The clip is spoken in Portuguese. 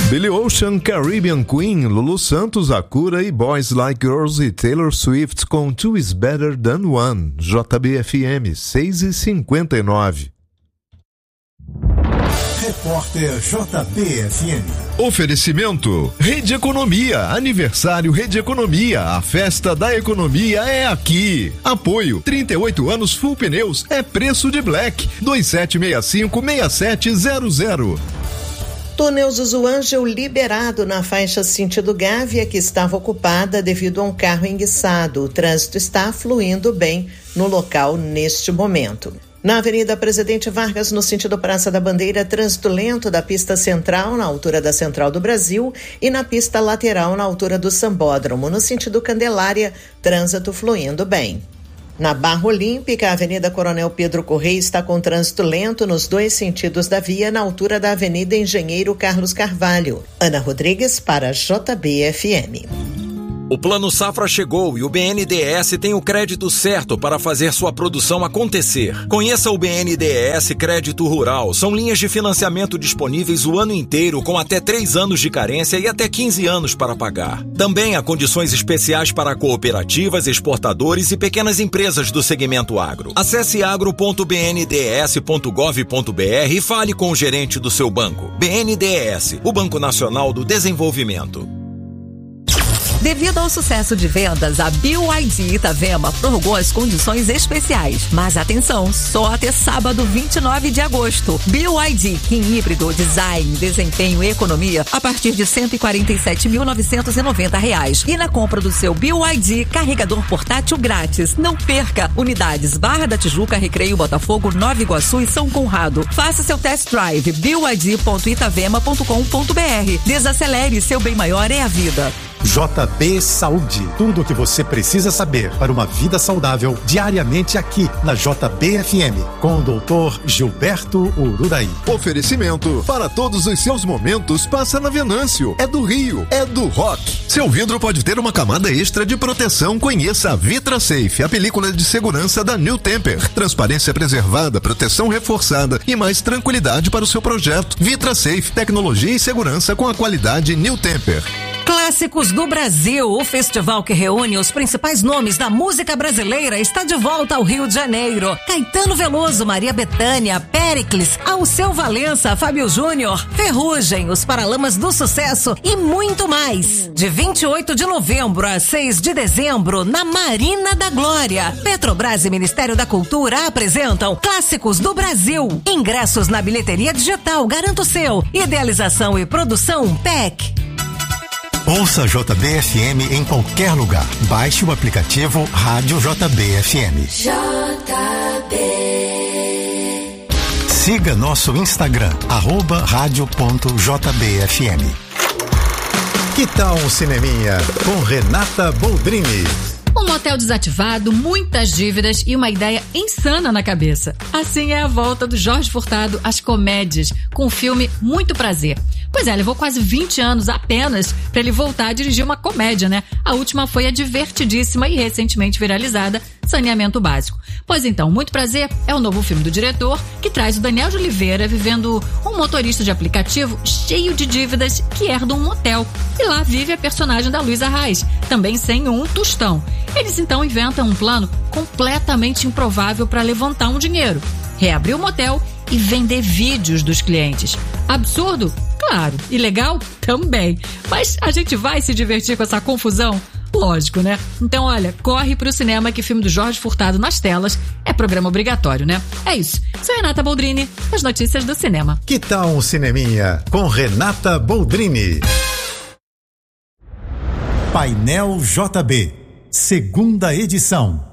Billy Ocean, Caribbean Queen, Lulu Santos, Akura e Boys Like Girls e Taylor Swift com Two Is Better Than One. JBFM 6h59. Repórter JBFM. Oferecimento Rede Economia, aniversário Rede Economia, a festa da economia é aqui. Apoio 38 anos Full Pneus, é preço de Black 2765-6700. Túnel Zuzuângel liberado na faixa sentido Gávea, que estava ocupada devido a um carro enguiçado. O trânsito está fluindo bem no local neste momento. Na Avenida Presidente Vargas, no sentido Praça da Bandeira, trânsito lento da pista central, na altura da Central do Brasil, e na pista lateral, na altura do Sambódromo. No sentido Candelária, trânsito fluindo bem. Na Barra Olímpica, a Avenida Coronel Pedro Correia está com trânsito lento nos dois sentidos da via, na altura da Avenida Engenheiro Carlos Carvalho. Ana Rodrigues para JBFM. O Plano Safra chegou e o BNDES tem o crédito certo para fazer sua produção acontecer. Conheça o BNDES Crédito Rural. São linhas de financiamento disponíveis o ano inteiro, com até 3 anos de carência e até 15 anos para pagar. Também há condições especiais para cooperativas, exportadores e pequenas empresas do segmento agro. Acesse agro.bndes.gov.br e fale com o gerente do seu banco. BNDES, o Banco Nacional do Desenvolvimento. Devido ao sucesso de vendas, a BYD Itavema prorrogou as condições especiais. Mas atenção, só até sábado 29 de agosto. BYD Kim híbrido, design, desempenho e economia a partir de R$ 147.990. E na compra do seu BYD, carregador portátil grátis. Não perca! Unidades Barra da Tijuca, Recreio, Botafogo, Nova Iguaçu e São Conrado. Faça seu test drive byd.itavema.com.br. Desacelere, seu bem maior é a vida. JB Saúde. Tudo o que você precisa saber para uma vida saudável diariamente aqui na JBFM com o Dr. Gilberto Ururaí. Oferecimento para todos os seus momentos passa na Venâncio. É do Rio, é do rock. Seu vidro pode ter uma camada extra de proteção. Conheça a Vitra Safe, a película de segurança da New Temper. Transparência preservada, proteção reforçada e mais tranquilidade para o seu projeto. Vitra Safe, tecnologia e segurança com a qualidade New Temper. Clássicos do Brasil, o festival que reúne os principais nomes da música brasileira está de volta ao Rio de Janeiro. Caetano Veloso, Maria Bethânia, Péricles, Alceu Valença, Fábio Júnior, Ferrugem, os Paralamas do Sucesso e muito mais. De 28 de novembro a 6 de dezembro, na Marina da Glória. Petrobras e Ministério da Cultura apresentam Clássicos do Brasil. Ingressos na bilheteria digital, garanta o seu. Idealização e produção PEC. Ouça JBFM em qualquer lugar. Baixe o aplicativo Rádio JBFM. Siga nosso Instagram, @radio.jbfm. Que tal um cineminha com Renata Boldrini? Um motel desativado, muitas dívidas e uma ideia insana na cabeça. Assim é a volta do Jorge Furtado às comédias, com o filme Muito Prazer. Pois é, levou quase 20 anos apenas para ele voltar a dirigir uma comédia, né? A última foi a divertidíssima e recentemente viralizada Saneamento Básico. Pois então, Muito Prazer é o novo filme do diretor, que traz o Daniel de Oliveira vivendo um motorista de aplicativo cheio de dívidas que herda um motel. E lá vive a personagem da Luísa Reis, também sem um tostão. Eles então inventam um plano completamente improvável para levantar um dinheiro, reabrir o motel e vender vídeos dos clientes. Absurdo? Claro. Ilegal? Também. Mas a gente vai se divertir com essa confusão? Lógico, né? Então, olha, corre pro cinema que filme do Jorge Furtado nas telas é programa obrigatório, né? É isso. Sou Renata Boldrini, as notícias do cinema. Que tal um cineminha com Renata Boldrini? Painel JB, segunda edição.